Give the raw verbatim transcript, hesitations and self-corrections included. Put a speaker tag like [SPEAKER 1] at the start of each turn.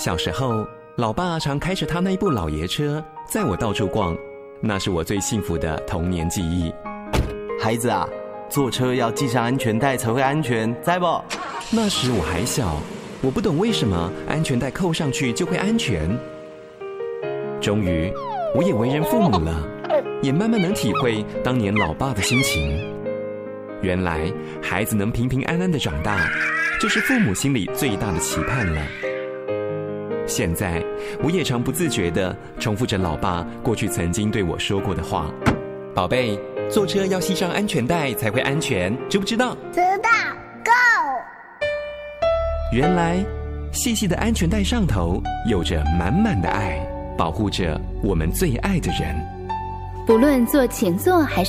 [SPEAKER 1] 小时候，老爸常开着他那一部老爷车载我到处逛，那是我最幸福的童年记忆。
[SPEAKER 2] 孩子啊，坐车要系上安全带才会安全，知不？
[SPEAKER 1] 那时我还小，我不懂为什么安全带扣上去就会安全。终于，我也为人父母了，也慢慢能体会当年老爸的心情。原来，孩子能平平安安的长大，就是父母心里最大的期盼了。现在，我也常不自觉地重复着老爸过去曾经对我说过的话：“宝贝，坐车要系上安全带才会安全，知不知道？”
[SPEAKER 3] 知道。Go。
[SPEAKER 1] 原来，细细的安全带上头有着满满的爱，保护着我们最爱的人。
[SPEAKER 4] 不论坐前座还是